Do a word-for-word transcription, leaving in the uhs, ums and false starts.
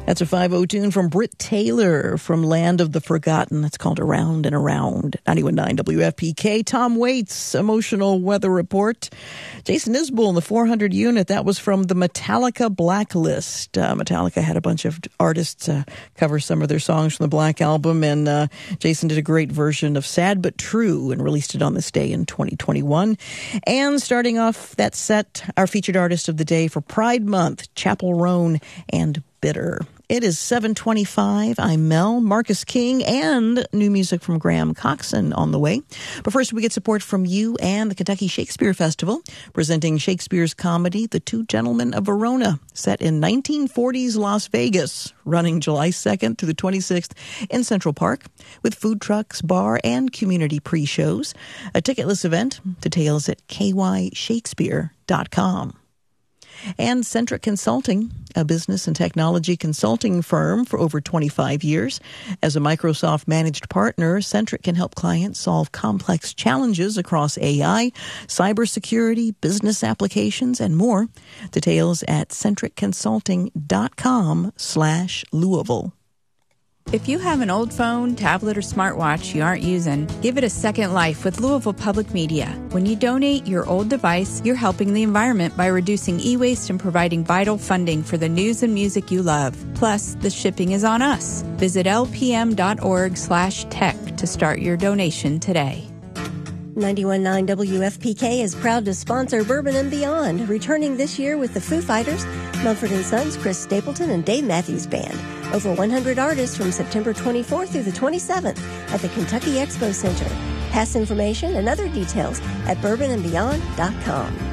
That's a five oh tune from Britt Taylor from Land of the Forgotten. It's called Around and Around. ninety-one point nine W F P K. Tom Waits, Emotional Weather Report. Jason Isbell in the four hundred unit. That was from the Metallica Blacklist. Uh, Metallica had a bunch of artists uh, cover some of their songs from the Black Album, and uh, Jason did a great version of Sad But True and released it on this day in twenty twenty-one. And starting off that set, our featured artist of the day for Pride Month, Chapel Roan and Bitter. It is seven twenty-five. I'm Mel, Marcus King, and new music from Graham Coxon on the way. But first, we get support from you and the Kentucky Shakespeare Festival, presenting Shakespeare's comedy, The Two Gentlemen of Verona, set in nineteen forties Las Vegas, running July second through the twenty-sixth in Central Park, with food trucks, bar, and community pre-shows. A ticketless event. Details at k y shakespeare dot com. And Centric Consulting, a business and technology consulting firm for over twenty-five years. As a Microsoft-managed partner, Centric can help clients solve complex challenges across A I, cybersecurity, business applications, and more. Details at centric consulting dot com slash Louisville. If you have an old phone, tablet, or smartwatch you aren't using, give it a second life with Louisville Public Media. When you donate your old device, you're helping the environment by reducing e-waste and providing vital funding for the news and music you love. Plus, the shipping is on us. Visit l p m dot org slash tech to start your donation today. ninety-one point nine W F P K is proud to sponsor Bourbon and Beyond, returning this year with the Foo Fighters, Mumford and Sons, Chris Stapleton, and Dave Matthews Band. Over one hundred artists from September twenty-fourth through the twenty-seventh at the Kentucky Expo Center. Pass information and other details at bourbon and beyond dot com.